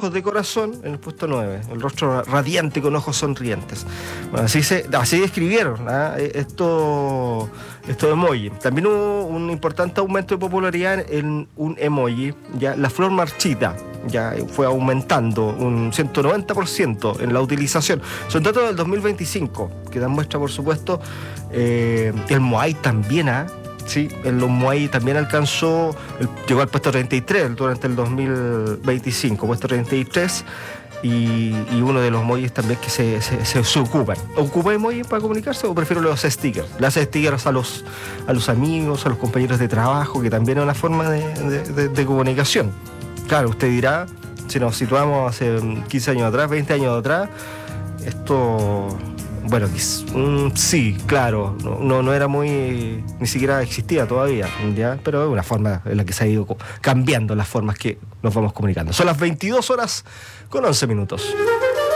ojos de corazón en el puesto 9, el rostro radiante con ojos sonrientes. Bueno, así describieron estos emojis. También hubo un importante aumento de popularidad en un emoji, ya la flor marchita, ya fue aumentando un 190% en la utilización. Son datos del 2025 que dan muestra, por supuesto, el Moai también, sí, en los Moai también llegó al puesto 33 durante el 2025, puesto 33, y uno de los emojis también que se ocupan. ¿Ocupa emojis para comunicarse o prefiero los stickers? Le hace stickers a los amigos, a los compañeros de trabajo, que también es una forma de comunicación. Claro, usted dirá, si nos situamos hace 15 años atrás, 20 años atrás, esto... Bueno, sí, claro, no era muy, ni siquiera existía todavía, ¿ya? Pero es una forma en la que se ha ido cambiando las formas que nos vamos comunicando. Son las 22 horas con 11 minutos.